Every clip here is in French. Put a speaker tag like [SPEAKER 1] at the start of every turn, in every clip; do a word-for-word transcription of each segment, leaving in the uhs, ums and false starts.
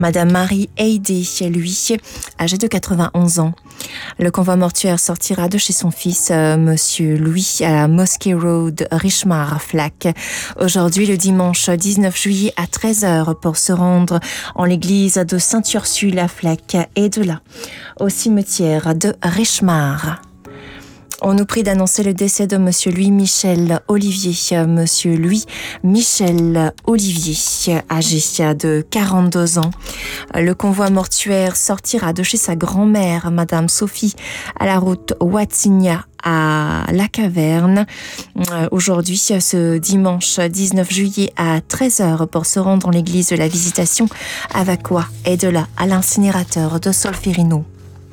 [SPEAKER 1] Madame Marie Heidi, lui, âgée de quatre-vingt-onze ans. Le convoi mortuaire sortira de chez son fils, euh, Monsieur Louis, à la Mosquée Road, Richmar, Flac. Aujourd'hui, le dimanche dix-neuf juillet à treize heures pour se rendre en l'église de Sainte-Ursule à Flac et de là au cimetière de Richmar. On nous prie d'annoncer le décès de Monsieur Louis-Michel Olivier. Monsieur Louis-Michel Olivier, âgé de quarante-deux ans. Le convoi mortuaire sortira de chez sa grand-mère, Madame Sophie, à la route Watsigna à La Caverne. Aujourd'hui, ce dimanche dix-neuf juillet à treize heures pour se rendre en l'église de la Visitation à Vacquois et de là à l'incinérateur de Solferino.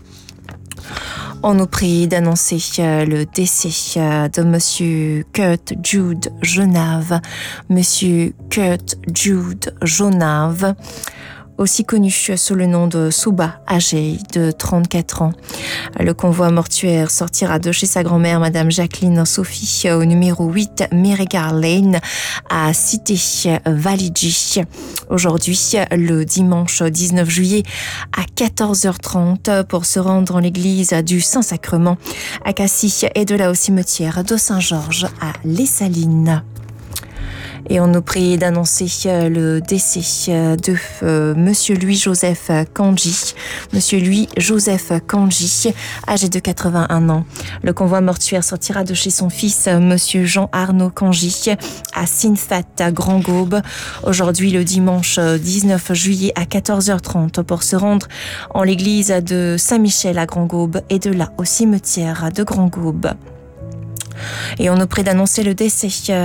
[SPEAKER 1] On nous prie d'annoncer le décès de Monsieur Kurt Jude Jonave. Monsieur Kurt Jude Jonave, aussi connu sous le nom de Souba, âgé de trente-quatre ans. Le convoi mortuaire sortira de chez sa grand-mère, Madame Jacqueline Sophie, au numéro huit Merrigar Lane, à Cité-Validji. Aujourd'hui, le dimanche dix-neuf juillet, à quatorze heures trente, pour se rendre en l'église du Saint-Sacrement, à Cassis, et de là au cimetière de Saint-Georges, à Les Salines. Et on nous prie d'annoncer le décès de euh, Monsieur Louis-Joseph Kanji. Monsieur Louis-Joseph Kanji, âgé de quatre-vingt-un ans. Le convoi mortuaire sortira de chez son fils, Monsieur Jean-Arnaud Kanji, à Sinfat, à Grand-Gaube. Aujourd'hui, le dimanche dix-neuf juillet à quatorze heures trente, pour se rendre en l'église de Saint-Michel à Grand-Gaube et de là au cimetière de Grand-Gaube. Et on nous prie d'annoncer le décès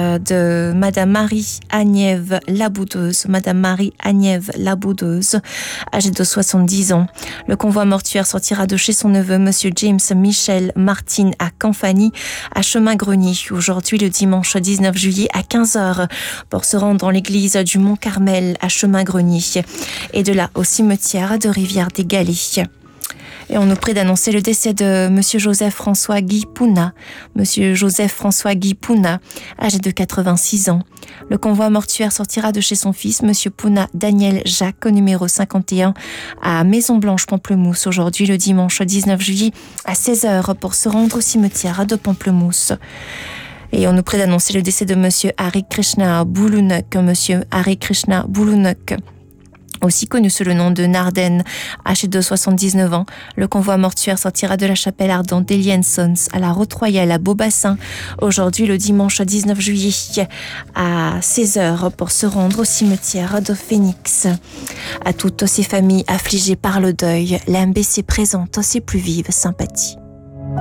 [SPEAKER 1] de Madame Marie-Agnève Laboudeuse. Madame Marie-Agnève Laboudeuse, âgée de soixante-dix ans. Le convoi mortuaire sortira de chez son neveu, Monsieur James Michel Martin, à Campagny, à Chemin-Grenier. Aujourd'hui, le dimanche dix-neuf juillet à quinze heures, pour se rendre dans l'église du Mont-Carmel à Chemin-Grenier. Et de là au cimetière de Rivière-des-Galets. Et on nous prie d'annoncer le décès de Monsieur Joseph-François Guy Pouna. Monsieur Joseph-François Guy Pouna, âgé de quatre-vingt-six ans. Le convoi mortuaire sortira de chez son fils, Monsieur Pouna Daniel Jacques, au numéro cinquante et un, à Maison-Blanche-Pamplemousse. Aujourd'hui, le dimanche dix-neuf juillet, à seize heures, pour se rendre au cimetière de Pamplemousse. Et on nous prie d'annoncer le décès de Monsieur Hari Krishna Boulunuk. Monsieur Hari Krishna Boulunuk, aussi connu sous le nom de Narden, âgé de soixante-dix-neuf ans. Le convoi mortuaire sortira de la chapelle ardente d'Eliensons à la Route Royale à Beaubassin. Aujourd'hui, le dimanche dix-neuf juillet à seize heures, pour se rendre au cimetière de Phoenix. À toutes ces familles affligées par le deuil, l'M B C présente ses plus vives sympathies.